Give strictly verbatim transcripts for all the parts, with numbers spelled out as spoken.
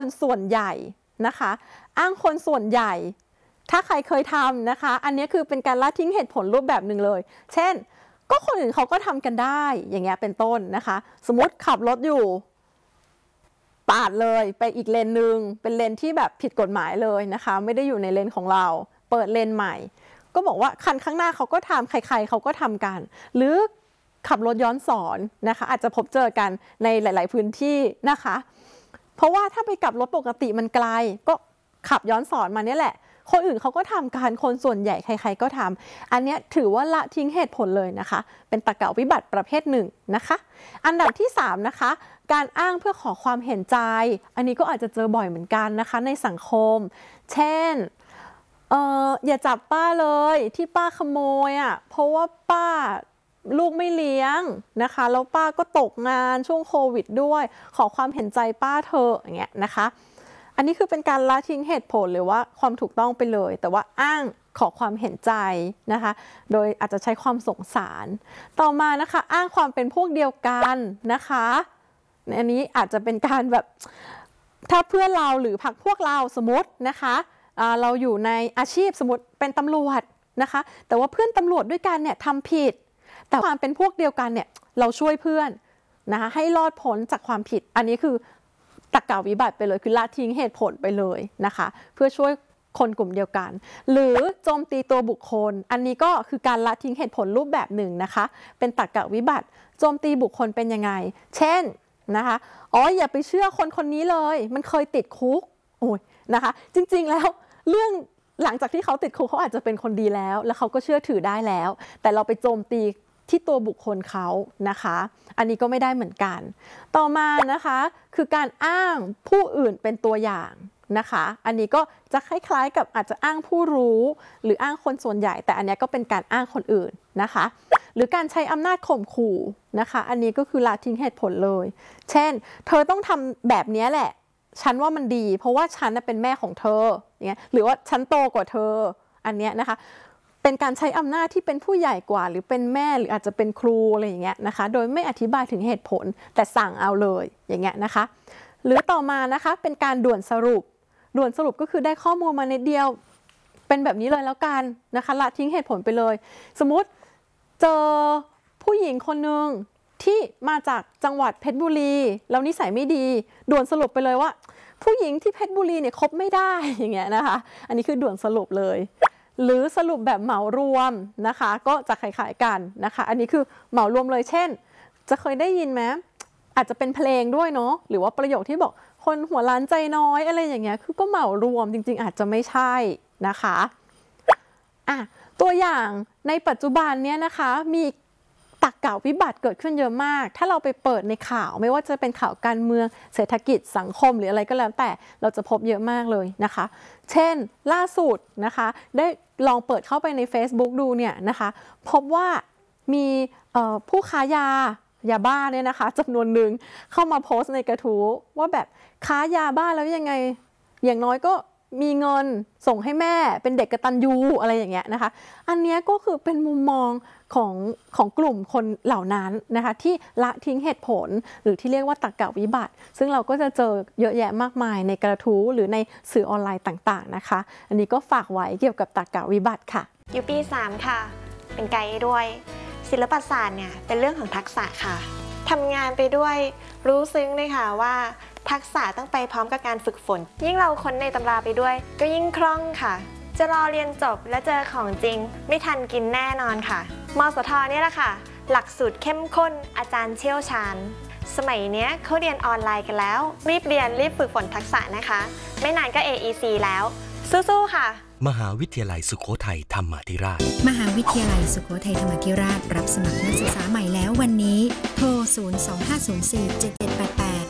ส่วนใหญ่นะคะอ้างคนส่วนใหญ่ถ้าใครเคยทำนะคะอันนี้คือเป็นการละทิ้งเหตุผลรูปแบบหนึ่งเลยเช่นก็คนอื่นเขาก็ทำกันได้อย่างเงี้ยเป็นต้นนะคะสมมติขับรถอยู่ปาดเลยไปอีกเลนหนึ่งเป็นเลนที่แบบผิดกฎหมายเลยนะคะไม่ได้อยู่ในเลนของเราเปิดเลนใหม่ก็บอกว่าคันข้างหน้าเขาก็ทำใครๆเขาก็ทำกันหรือขับรถย้อนสอนนะคะอาจจะพบเจอกันในหลายๆพื้นที่นะคะเพราะว่าถ้าไปกลับรถปกติมันไกลก็ขับย้อนสอนมาเนี่ยแหละคนอื่นเขาก็ทำการคนส่วนใหญ่ใครๆก็ทำอันนี้ถือว่าละทิ้งเหตุผลเลยนะคะเป็นตรรกะวิบัติประเภทหนึ่งนะคะอันดับที่สามนะคะการอ้างเพื่อขอความเห็นใจอันนี้ก็อาจจะเจอบ่อยเหมือนกันนะคะในสังคมเช่นเอออย่าจับป้าเลยที่ป้าขโมยอ่ะเพราะว่าป้าลูกไม่เลี้ยงนะคะแล้วป้าก็ตกงานช่วงโควิดด้วยขอความเห็นใจป้าเธออย่างเงี้ยนะคะอันนี้คือเป็นการละทิ้งเหตุผลหรือว่าความถูกต้องไปเลยแต่ว่าอ้างขอความเห็นใจนะคะโดยอาจจะใช้ความสงสารต่อมานะคะอ้างความเป็นพวกเดียวกันนะคะอันนี้อาจจะเป็นการแบบถ้าเพื่อนเราหรือพรรคพวกเราสมมตินะคะเราอยู่ในอาชีพสมมติเป็นตำรวจนะคะแต่ว่าเพื่อนตำรวจด้วยกันเนี่ยทำผิดแต่ความเป็นพวกเดียวกันเนี่ยเราช่วยเพื่อนนะคะให้รอดพ้นจากความผิดอันนี้คือตรรกะวิบัติไปเลยคือละทิ้งเหตุผลไปเลยนะคะเพื่อช่วยคนกลุ่มเดียวกันหรือโจมตีตัวบุคคลอันนี้ก็คือการละทิ้งเหตุผลรูปแบบหนึ่งนะคะเป็นตรรกะวิบัติโจมตีบุคคลเป็นยังไงเช่นนะคะอ๋ออย่าไปเชื่อคนคนนี้เลยมันเคยติดคุกโอ้ยนะคะจริงๆแล้วเรื่องหลังจากที่เขาติดคุกเขาอาจจะเป็นคนดีแล้วแล้วเขาก็เชื่อถือได้แล้วแต่เราไปโจมตีที่ตัวบุคคลเขานะคะอันนี้ก็ไม่ได้เหมือนกันต่อมานะคะคือการอ้างผู้อื่นเป็นตัวอย่างนะคะอันนี้ก็จะคล้ายๆกับอาจจะอ้างผู้รู้หรืออ้างคนส่วนใหญ่แต่อันนี้ก็เป็นการอ้างคนอื่นนะคะหรือการใช้อำนาจข่มขู่นะคะอันนี้ก็คือละทิ้งเหตุผลเลยเช่นเธอต้องทำแบบนี้แหละฉันว่ามันดีเพราะว่าฉันเป็นแม่ของเธออย่างเงี้ยหรือว่าฉันโตกว่าเธออันเนี้ยนะคะเป็นการใช้อำนาจที่เป็นผู้ใหญ่กว่าหรือเป็นแม่หรืออาจจะเป็นครูอะไรอย่างเงี้ยนะคะโดยไม่อธิบายถึงเหตุผลแต่สั่งเอาเลยอย่างเงี้ยนะคะหรือต่อมานะคะเป็นการด่วนสรุปด่วนสรุปก็คือได้ข้อมูลมานิดเดียวเป็นแบบนี้เลยแล้วกันนะคะละทิ้งเหตุผลไปเลยสมมุติเจอผู้หญิงคนหนึ่งที่มาจากจังหวัดเพชรบุรีแล้วนิสัยไม่ดีด่วนสรุปไปเลยว่าผู้หญิงที่เพชรบุรีเนี่ยคบไม่ได้อย่างเงี้ยนะคะอันนี้คือด่วนสรุปเลยหรือสรุปแบบเหมารวมนะคะก็จะคล้ายๆกันนะคะอันนี้คือเหมารวมเลยเช่นจะเคยได้ยินไหมอาจจะเป็นเพลงด้วยเนาะหรือว่าประโยคที่บอกคนหัวล้านใจน้อยอะไรอย่างเงี้ยคือก็เหมารวมจริงๆอาจจะไม่ใช่นะคะอ่ะตัวอย่างในปัจจุบันเนี้ยนะคะมีตรรกะวิบัติเกิดขึ้นเยอะมากถ้าเราไปเปิดในข่าวไม่ว่าจะเป็นข่าวการเมืองเศรษฐกิจสังคมหรืออะไรก็แล้วแต่เราจะพบเยอะมากเลยนะคะเช่นล่าสุดนะคะได้ลองเปิดเข้าไปใน Facebook ดูเนี่ยนะคะพบว่ามีผู้ค้ายายาบ้าเนี่ยนะคะจำนวนหนึ่งเข้ามาโพสต์ในกระทู้ว่าแบบค้ายาบ้าแล้วยังไงอย่างน้อยก็มีเงินส่งให้แม่เป็นเด็กกตัญญูอะไรอย่างเงี้ยนะคะอันนี้ก็คือเป็นมุมมองของของกลุ่มคนเหล่านั้นนะคะที่ละทิ้งเหตุผลหรือที่เรียกว่าตรรกะวิบัติซึ่งเราก็จะเจอเยอะแยะมากมายในกระทู้หรือในสื่อออนไลน์ต่างๆนะคะอันนี้ก็ฝากไว้เกี่ยวกับตรรกะวิบัติค่ะอยู่ปีสามค่ะเป็นไกด์ด้วยศิลปศาสตร์เนี่ยเป็นเรื่องของทักษะค่ะทำงานไปด้วยรู้ซึ้งเลยค่ะว่าทักษะต้องไปพร้อมกับการฝึกฝนยิ่งเราค้นในตำราไปด้วยก็ยิ่งคล่องค่ะจะรอเรียนจบและเจอของจริงไม่ทันกินแน่นอนค่ะมสทนี่แหละค่ะหลักสูตรเข้มข้นอาจารย์เชี่ยวชาญสมัยนี้เขาเรียนออนไลน์กันแล้วรีบเรียนรีบฝึกฝนทักษะนะคะไม่นานก็ เอ อี ซี แล้วสู้ๆค่ะมหาวิทยาลัยสุโขทัยธรรมาธิราชมหาวิทยาลัยสุโขทัยธรรมาธิราชรับสมัครนักศึกษาใหม่แล้ววันนี้โทรศูนย์ สอง ห้า ศูนย์ สี่ เจ็ด เจ็ด แปด แปด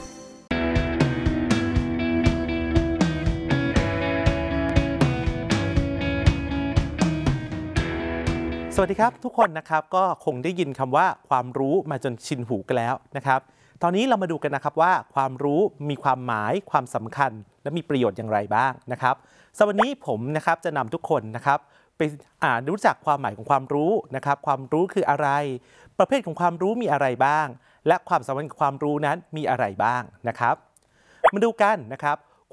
สวัสดีครับทุกคนนะครับก็คงได้ยินคำว่าความรู้มาจนชินหูกันแล้วนะครับตอนนี้เรามาดูกันนะครับว่าความรู้มีความหมายความสำคัญและมีประโยชน์อย่างไรบ้างนะครับสำหรับวันนี้ผมนะครับจะนำทุกคนนะครับไปอ่านรู้จักความหมายของความรู้นะครับความรู้คืออะไรประเภทของความรู้มีอะไรบ้างและความสำคัญของความรู้นั้นมีอะไรบ้างนะครับมาดูกันนะครับ